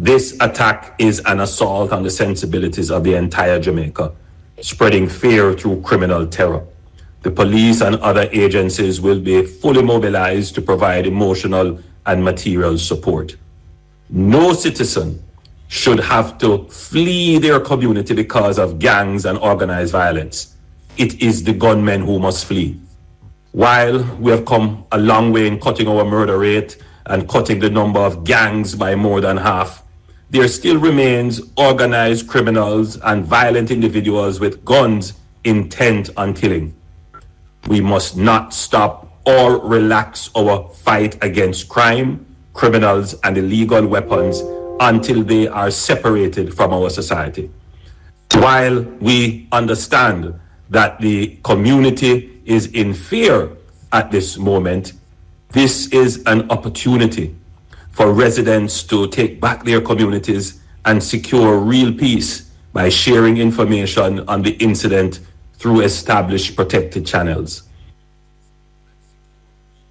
This attack is an assault on the sensibilities of the entire Jamaica, spreading fear through criminal terror. The police and other agencies will be fully mobilized to provide emotional and material support. No citizen should have to flee their community because of gangs and organized violence. It is the gunmen who must flee. While we have come a long way in cutting our murder rate and cutting the number of gangs by more than half, there still remains organized criminals and violent individuals with guns intent on killing. We must not stop or relax our fight against crime, criminals, and illegal weapons until they are separated from our society. While we understand that the community is in fear at this moment, this is an opportunity for residents to take back their communities and secure real peace by sharing information on the incident through established protected channels.